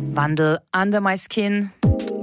Wandel under my skin.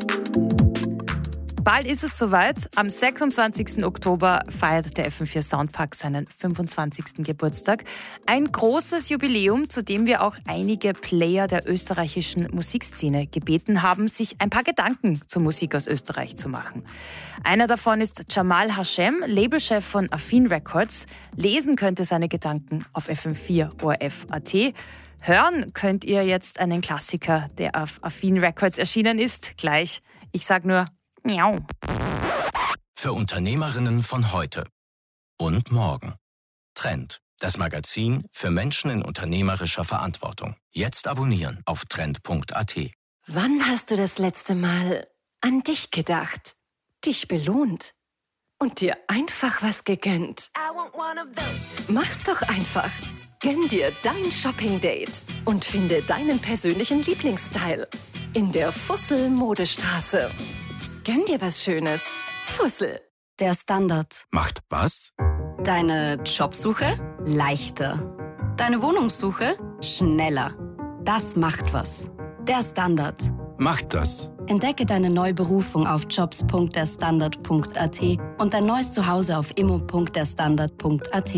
Bald ist es soweit. Am 26. Oktober feiert der FM4 Soundpark seinen 25. Geburtstag. Ein großes Jubiläum, zu dem wir auch einige Player der österreichischen Musikszene gebeten haben, sich ein paar Gedanken zur Musik aus Österreich zu machen. Einer davon ist Jamal Hashem, Labelchef von Affin Records. Lesen könnt ihr seine Gedanken auf FM4 ORF.at. Hören könnt ihr jetzt einen Klassiker, der auf Affin Records erschienen ist. Gleich. Ich sag nur Miau. Für Unternehmerinnen von heute und morgen. Trend, das Magazin für Menschen in unternehmerischer Verantwortung. Jetzt abonnieren auf trend.at. Wann hast du das letzte Mal an dich gedacht, dich belohnt und dir einfach was gegönnt? Mach's doch einfach. Gönn dir dein Shopping-Date und finde deinen persönlichen Lieblingsstyle in der Fussel-Modestraße. Gönn dir was Schönes. Fussel. Der Standard. Macht was? Deine Jobsuche leichter. Deine Wohnungssuche schneller. Das macht was. Der Standard. Macht das. Entdecke deine neue Berufung auf jobs.derstandard.at und dein neues Zuhause auf immo.derstandard.at.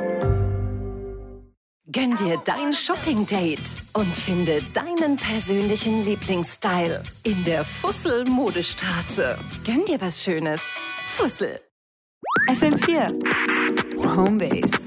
Gönn dir dein Shopping-Date und finde deinen persönlichen Lieblingsstyle in der Fussel-Modestraße. Gönn dir was Schönes. Fussel. FM4 Homebase.